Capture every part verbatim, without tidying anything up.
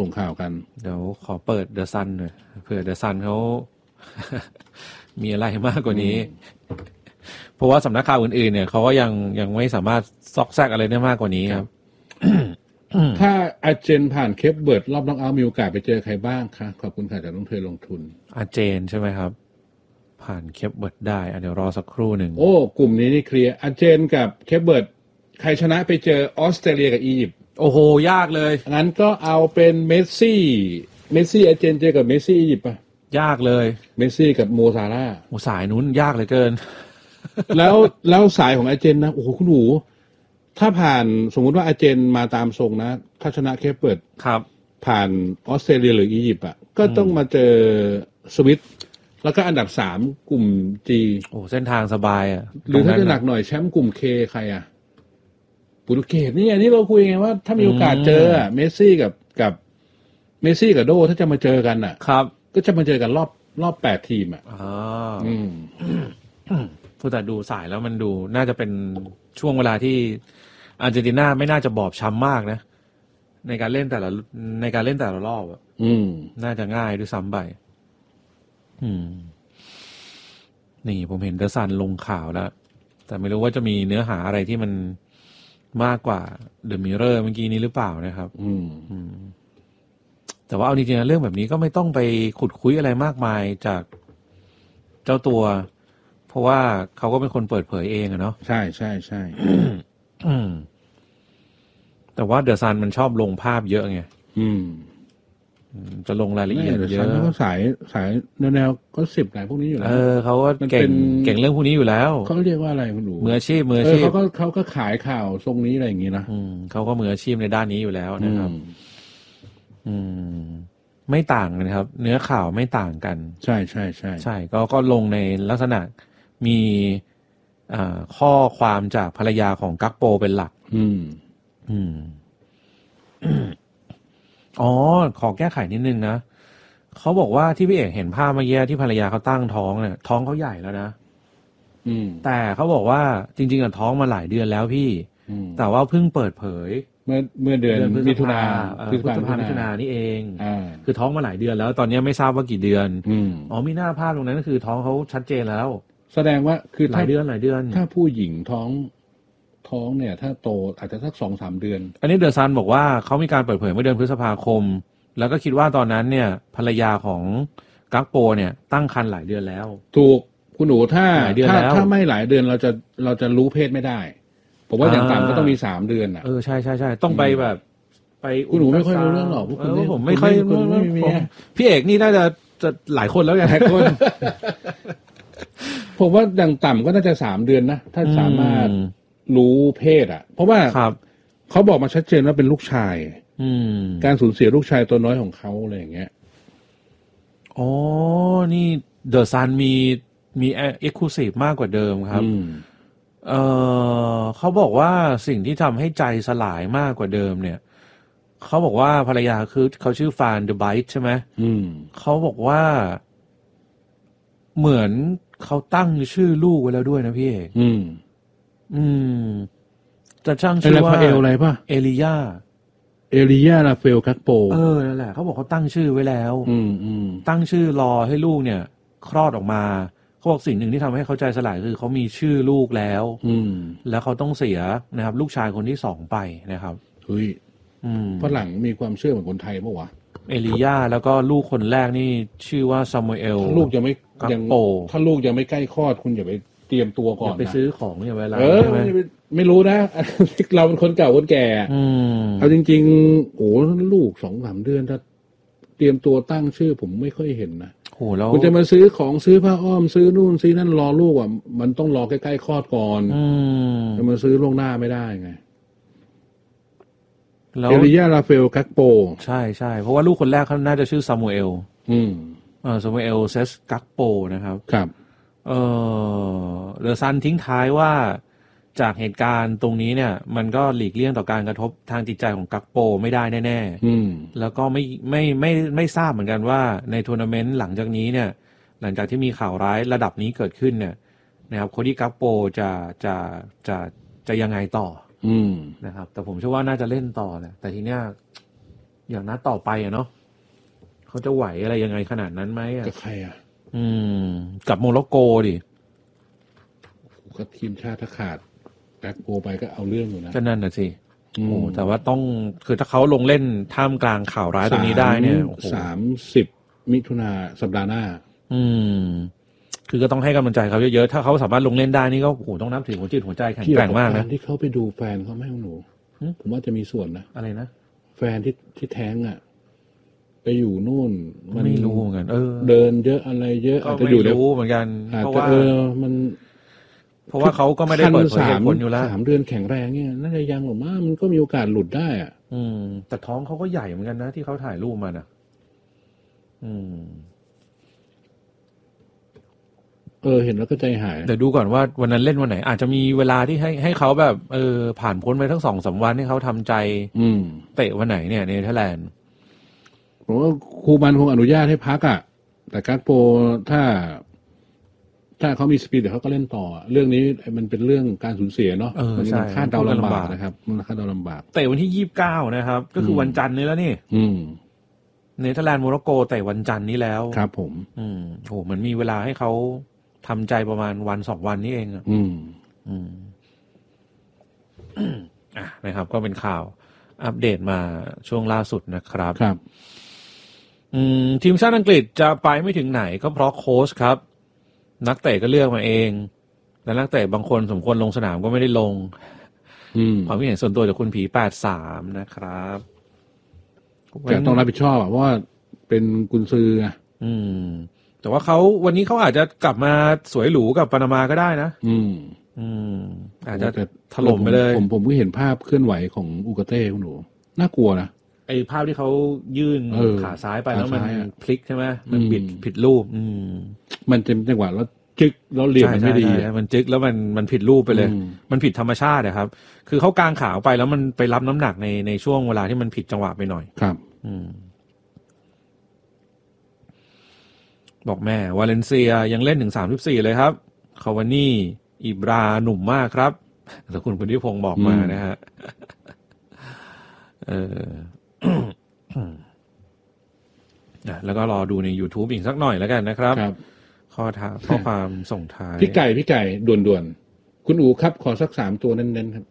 งข่าวกันเดี๋ยวขอเปิดเดอะซันหน่อยเผื่อเดอะซันเขา มีอะไรมากกว่านี้เพราะว่าสำนักข่าวอื่นๆเนี่ยเขาก็ยังยังไม่สามารถซอกแซกอะไรได้มากกว่านี้ครับถ้าอาร์เจนผ่านเคปเบิร์ดรอบน็อกเอาท์มีโอกาสไปเจอใครบ้างคะขอบคุณค่ะจากน้องเธอลงทุนอาร์เจนใช่ไหมครับผ่านเคปเบิร์ดได้เดี๋ยวรอสักครู่หนึ่งโอ้กลุ่มนี้นี่เคลียร์อาร์เจนกับเคปเบิร์ดใครชนะไปเจอออสเตรเลียกับอียิปต์โอ้โหยากเลยงั้นก็เอาเป็นเมสซี่เมสซี่อาร์เจนเจอกับเมสซี่อียิปต์ป่ะยากเลยเมสซี่กับโมซาร่าโอ้สายนู้นยากเหลือเกินแล้วแล้วสายของอาร์เจนนะโอ้โหคุณหนูถ้าผ่านสมมุติว่าอาร์เจนมาตามทรงนะถ้าชนะเคปเบิร์ดครับผ่านออสเตรเลียหรืออียิปต์อ่ะก็ต้องมาเจอสวิตแล้วก็อันดับสามกลุ่ม G โอ้เส้นทางสบายอ่ะหรือถ้าจะหนักหน่อยแชมป์กลุ่ม K ใครอ่ะโปรตุเกสนี่ไงที่เราคุยไงว่าถ้ามีโอกาสเจออ่ะเมสซี่กับกับเมสซี่กับโดถ้าจะมาเจอกันอ่ะครับก็จะมาเจอกันรอบรอบแปดทีมอ่ะอ๋ออืมผู้แต่ดูสายแล้วมันดูน่าจะเป็นช่วงเวลาที่อาร์เจนตินาไม่น่าจะบอบช้ำมากนะในการเล่นแต่ละในการเล่นแต่ละรอบอ่ะอืมน่าจะง่ายด้วยซ้ำไปอืมนี่ผมเห็นเดอะซันลงข่าวแล้วแต่ไม่รู้ว่าจะมีเนื้อหาอะไรที่มันมากกว่าเดอะมิเรอร์เมื่อกี้นี้หรือเปล่านะครับอืมอืมแต่ว่าเอาจริงๆเรื่องแบบนี้ก็ไม่ต้องไปขุดคุยอะไรมากมายจากเจ้าตัวเพราะว่าเขาก็เป็นคนเปิดเผยเองอะเนาะใช่ใช่ใช่แต่ว่าเดอะซันมันชอบลงภาพเยอะไงอืมจะลงรายละเอียดเยอะเขาก็สายสายแนวๆก็สิบหลายพวกนี้อยู่แล้วเออเขาก็เก่งเก่งเรื่องพวกนี้อยู่แล้วเขาเรียกว่าอะไรคุณดูมืออาชีพมืออาชีพเขาก็เขาก็ขายข่าวทรงนี้อะไรอย่างงี้นะอืมเขาก็มืออาชีพในด้านนี้อยู่แล้วนะครับอืมไม่ต่างกันครับเนื้อข่าวไม่ต่างกันใช่ใช่ใช่ใช่ก็ก็ลงในลักษณะมีอ่าข้อความจากภรรยาของกักโปเป็นหลักอืมอืมอ๋อขอแก้ไขนิดนึงนะเขาบอกว่าที่พี่เอกเห็นภาพเมื่อกี้ที่ภรรยาเขาตั้งท้องเนี่ยท้องเขาใหญ่แล้วนะอืมแต่เขาบอกว่าจริงๆอ่ะท้องมาหลายเดือนแล้วพี่แต่ว่าเพิ่งเปิดเผยเมื่อเมื่อเดือนมิถุนาพฤษภาคมมิถุนานี่เองอ่าคือท้องมาหลายเดือนแล้วตอนนี้ไม่ทราบว่ากี่เดือนอืมอ๋อมีหน้าภาพตรงนั้นก็คือท้องเขาชัดเจนแล้วแสดงว่าคือหลายเดือนหลายเดือนถ้าผู้หญิงท้องท้องเนี่ยถ้าโตอาจจะสักสองสามเดือนอันนี้เดอะซันบอกว่าเขามีการเปิดเผยเมื่อเดือนพฤษภาคมแล้วก็คิดว่าตอนนั้นเนี่ยภรรยาของกักโปเนี่ยตั้งครรภ์หลายเดือนแล้วถูกคุณหนูถ้าถ้าถ้าไม่หลายเดือนเราจะเราจะรู้เพศไม่ได้ผมว่าอย่างต่ำก็ต้องมีสามเดือนอ่ะเออใช่ใช่ใช่ต้องไปแบบไปคุณหนูไม่ค่อยรู้เรื่องหรอกพวกคุณผมไม่ค่อยพี่เอกนี่น่าจะจะหลายคนแล้วอย่างหลายคนผมว่าอย่างต่ำก็น่าจะสามเดือนนะถ้าสามารถรู้เพศอ่ะเพราะว่าเขาบอกมาชัดเจนว่าเป็นลูกชายการสูญเสียลูกชายตัวน้อยของเขาอะไรอย่างเงี้ยอ๋อนี่เดอะซันมีมีเอ็กซ์คลูซีฟมากกว่าเดิมครับเออเขาบอกว่าสิ่งที่ทำให้ใจสลายมากกว่าเดิมเนี่ยเขาบอกว่าภรรยาคือเขาชื่อฟานเดอะไบท์ใช่ไหมเขาบอกว่าเหมือนเขาตั้งชื่อลูกไว้แล้วด้วยนะพี่เอกอืมอืมจะช่างชื่อว่าเอลอะไรป่ะเอลิยาเอลิยาราเฟลกักโปเออนั่นแหละเขาบอกเขาตั้งชื่อไว้แล้วอืมอืมตั้งชื่อรอให้ลูกเนี่ยคลอดออกมาเขาบอกสิ่งหนึ่งที่ทำให้เขาใจสลายคือเขามีชื่อลูกแล้วอืมแล้วเขาต้องเสียนะครับลูกชายคนที่สองไปนะครับเฮ้ยฝรั่งมีความเชื่อเหมือนคนไทยปะวะเอลิยาแล้วก็ลูกคนแรกนี่ชื่อว่าซามูเอลลูกยังไม่ยังโตถ้าลูกยังไม่ใกล้คลอดคุณอย่าไปเตรียมตัวก่อนนะไปซื้อของอย่าไปอะไรเออไม่รู้นะเราเป็นคนเก่าคนแก่เอาจริงๆโอ้ลูกสองสามเดือนถ้าเตรียมตัวตั้งชื่อผมไม่ค่อยเห็นนะโหแล้วคุณจะมาซื้อของซื้อผ้าอ้อมซื้อนู่นซื้อนั่นรอลูกอ่ะมันต้องรอใกล้ๆคลอดก่อนจะมาซื้อล่วงหน้าไม่ได้ไงเอลิยาราเฟลกักโปใช่ใช่เพราะว่าลูกคนแรกเขาน่าจะชื่อซามูเอลอืมเออซามูเอลเซสกักโปนะครับครับเออเดอะซันทิ้งท้ายว่าจากเหตุการณ์ตรงนี้เนี่ยมันก็หลีกเลี่ยงต่อการกระทบทางจิตใจของกักโปไม่ได้แน่ๆแล้วก็ไม่ไม่ไม่ไม่ทราบเหมือนกันว่าในทัวร์นาเมนต์หลังจากนี้เนี่ยหลังจากที่มีข่าวร้ายระดับนี้เกิดขึ้นเนี่ยนะครับโคดี้กักโปจะจะจะจะยังไงต่อนะครับแต่ผมเชื่อว่าน่าจะเล่นต่อแหละแต่ทีเนี้ยอย่างนัดต่อไปอะเนาะเขาจะไหวอะไรยังไงขนาดนั้นไหมอะกับใครอ่ะอืมกับโมร็อกโกดิก็ทีมชาติถ้าขาดแบ็คโกไปก็เอาเรื่องอยู่นะก็นั่นน่ะสิโอ้แต่ว่าต้องคือถ้าเขาลงเล่นท่ามกลางข่าวร้ายตรงนี้ได้เนี่ยสามสิบมิถุนาสัปดาห์หน้าอืมคือก็ต้องให้กำลังใจเขาเยอะๆถ้าเขาสามารถลงเล่นได้นี่ก็โอ้โหต้องนับถือหัวจิตหัวใจแข็งแกร่งมากนะที่เขาไปดูแฟนเขาไม่ของหนูผมว่าจะมีส่วนนะอะไรนะแฟนที่ที่แท้งอ่ะไปอยู่นู่นมันไม่รู้เหมือนกันเออเดินเยอะอะไรเยอะอาจจะอยู่รู้เหมือนกันเพราะว่าเออมันเพราะว่าเขาก็ไม่ได้เปิดเผยเหตุผลอยู่แล้วสามเดือนแข็งแรงเนี่ยน่าจะยังหรอมั้งมันก็มีโอกาสหลุดได้อ่ะอืมแต่ท้องเขาก็ใหญ่เหมือนกันนะที่เขาถ่ายรูปมาน่ะอืมเออเห็นแล้วก็ใจหายเดี๋ยวดูก่อนว่าวันนั้นเล่นวันไหนอาจจะมีเวลาที่ให้ให้เขาแบบเออผ่านพ้นไปทั้งสองสามวันให้เขาทำใจอืมเตะวันไหนเนี่ยเนเธอร์แลนด์ผมว่าครูบันคงอนุญาตให้พักอ่ะแต่การ์ดโปรถ้าถ้าเขามีสปีดเดี๋ยวเขาก็เล่นต่อเรื่องนี้มันเป็นเรื่องการสูญเสียเนาะมันคาดเดาลำบากนะครับมันคาดเดาลำบากเตะวันที่ยี่สิบเก้านะครับก็คือวันจันทร์นี้แล้วนี่อืมเนเธอร์แลนด์โมร็อกโกเตะวันจันทร์นี้แล้วครับผมอืมโหมันมีเวลาให้เขาทำใจประมาณวันสองวันนี้เองอ่ะอืมอืมอ่ะนะครับก็เป็นข่าวอัปเดตมาช่วงล่าสุดนะครับครับอืมทีมชาติอังกฤษจะไปไม่ถึงไหนก็เพราะโค้ชครับนักเตะก็เลือกมาเองและนักเตะบางคนสมควรลงสนามก็ไม่ได้ลงความคิดเห็นส่วนตัวจากคุณผีแปดสามนะครับแต่ต้องรับผิดชอบเพราะว่าเป็นกุนซืออ่ะอืมแต่ว่าเขาวันนี้เขาอาจจะกลับมาสวยหรูกับปานามาก็ได้นะอืมอืมอาจจะถล่มไปเลยผมผมก็เห็นภาพเคลื่อนไหวของอูกาเต้คุณหนูน่ากลัวนะไอ้ภาพที่เขายื่นขาซ้ายไปแล้วมันพลิกใช่ไหมมันบิดผิดรูปอืมมันจะจังหวะแล้วจึ๊กแล้วเหลี่ยมมันไม่ดีมันจึ๊กแล้วมันมันผิดรูปไปเลยมันผิดธรรมชาตินะครับคือเขากางขาไปแล้วมันไปรับน้ำหนักในในช่วงเวลาที่มันผิดจังหวะไปหน่อยครับอืมบอกแม่วาเลนเซียยังเล่นถึงสามสิบสี่เลยครับคาวานี่อิบราหนุ่มมากครับแต่คุณพุทธิพงศ์บอกมานะฮะเออแล้วก็รอดูใน YouTube อีกสักหน่อยแล้วกันนะครับข้อท้าข้อความส่งท้ายพี่ไก่พี่ไก่ด่วนๆคุณอู๋ครับขอสักสามตัวเน้นๆครับ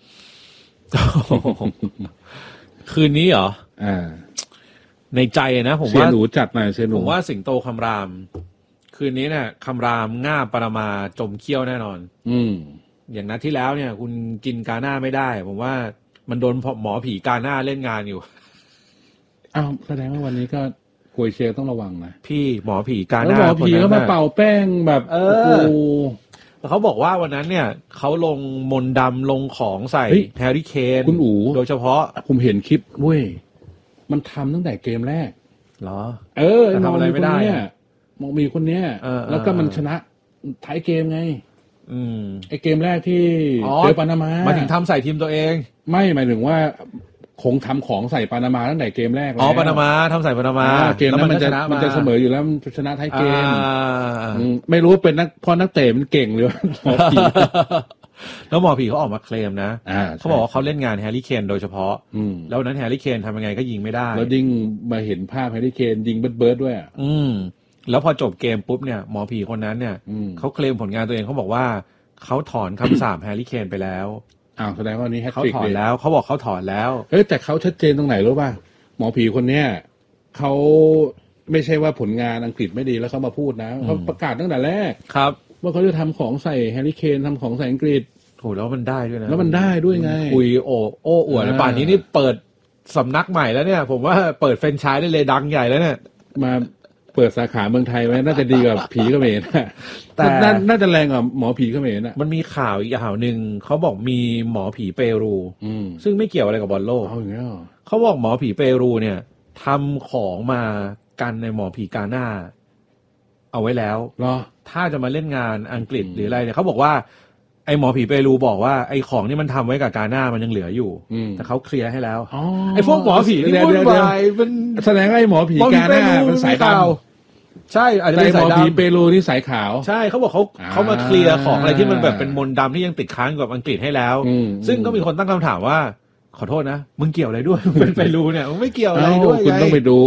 คืนนี้เหรออ่าในใจนะผมว่าเสียหนูจัดหน่อยเสียหนูผมว่าสิงโตคำรามคืนนี้เนี่ยคำรามง่าปรมาจมเขี้ยวแน่นอนอืมอย่างนัดที่แล้วเนี่ยคุณกินกาหน้าไม่ได้ผมว่ามันโดนหมอผีกาหน้าเล่นงานอยู่อ้าวแสดงว่าวันนี้ก็โคยเชียร์ต้องระวังนะพี่หมอผีกาหน้าหมอผีเขามาเป่าแป้งแบบเออเขาบอกว่าวันนั้นเนี่ยเขาลงมนต์ดำลงของใส่แฮร์รี่เคนคุณอู๋โดยเฉพาะผมเห็นคลิปเว้ยมันทำตั้งแต่เกมแรกเหรอเออทำอะไรไม่ได้เนี่ยมองมีคนเนี้ยแล้วก็มันชนะท้ายเกมไงอืมไอเกมแรกที่เจอปานามามาถึงทำใส่ทีมตัวเองไม่หมายถึงว่าคงทำของใส่ปานามาตั้งแต่เกมแรกแล้วอ๋อปานามาทำใส่ปานามาเกมนั้นมันจะมันจะเสมออยู่แล้วมันชนะท้ายเกมไม่รู้ว่าเป็นนักพอนักเตะมันเก่งหรือว่าหมอผีแล้วหมอผีเขาออกมาเคลมนะเขาบอกว่าเขาเล่นงานแฮร์รี่เคนโดยเฉพาะแล้วนั้นแฮร์รี่เคนทำยังไงก็ยิงไม่ได้แล้วยิ่งมาเห็นภาพแฮร์รี่เคนยิงเบิร์ดเบิร์ดด้วยอืมแล้วพอจบเกมปุ๊บเนี่ยหมอผีคนนั้นเนี่ยเขาเคลมผลงานตัวเองเขาบอกว่าเขาถอนคำสาปแฮร์รี่เคนไปแล้วอ้าวแสดงว่านี้แฮตทริกเขาถอนแล้วเขาบอกเขาถอนแล้วเอ้ยแต่เขาชัดเจนตรงไหนรู้ป่ะหมอผีคนเนี้ยเขาไม่ใช่ว่าผลงานอังกฤษไม่ดีแล้วเขามาพูดนะเขาประกาศตั้งแต่แรกครับว่าเขาจะทำของใส่แฮร์รี่เคนทำของใส่อังกฤษโหแล้วมันได้ด้วยนะแล้วมันได้ด้วยไงคุยโอ้โอ้อวดแล้วป่านนี้นี่เปิดสำนักใหม่แล้วเนี่ยผมว่าเปิดแฟรนไชส์ได้เลยดังใหญ่แล้วเนี่ยมาเปิดสาขาเมืองไทยไว้น่าจะดีกว่าผีเขมรแต่น่าจะแรงกว่าหมอผีเขมรนะมันมีข่าวอีกข่าวหนึ่งเขาบอกมีหมอผีเปรูซึ่งไม่เกี่ยวอะไรกับบอลโลกเอาอย่างเงี้ยเขาบอกหมอผีเปรูเนี่ยทำของมากันในหมอผีกาหน้าเอาไว้แล้วถ้าจะมาเล่นงานอังกฤษหรืออะไรเนี่ยเขาบอกว่าไอหมอผีเปรูบอกว่าไอของนี่มันทำไว้กับกาหน้ามันยังเหลืออยู่แต่เขาเคลียร์ให้แล้วไอพวกหมอผีที่วุ่นวายมันแสดงว่าไอหมอผีกาหน้ามันสายดำใช่อาจจะเป็นสายดำหมอผีเปรูนี่สายขาวใช่เขาบอกเขาเขามาเคลียร์ของอะไรที่มันแบบเป็นมนต์ดำที่ยังติดค้างกับอังกฤษให้แล้วซึ่งก็มีคนตั้งคำถามว่าขอโทษนะมึงเกี่ยวอะไรด้วยมึงเป็นไปรู้เนี่ยมึงไม่เกี่ยวอะไรด้วยคุณต้องไปดู